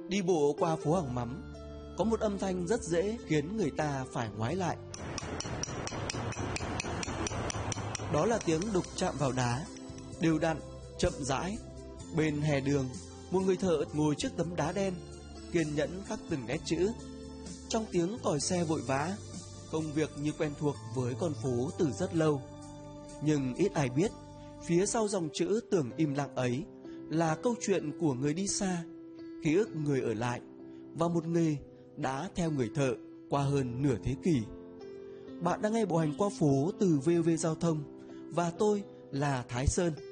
Đi bộ qua phố hàng mắm, có một âm thanh rất dễ khiến người ta phải ngoái lại. Đó là tiếng đục chạm vào đá, đều đặn, chậm rãi. Bên hè đường, một người thợ ngồi trước tấm đá đen, kiên nhẫn khắc từng nét chữ. Trong tiếng còi xe vội vã, công việc như quen thuộc với con phố từ rất lâu. Nhưng ít ai biết, phía sau dòng chữ tưởng im lặng ấy là câu chuyện của người đi xa, ký ức người ở lại, và một nghề đã theo người thợ qua hơn nửa thế kỷ. Bạn đang nghe Bộ Hành Qua Phố từ VOV Giao thông, và tôi là Thái Sơn.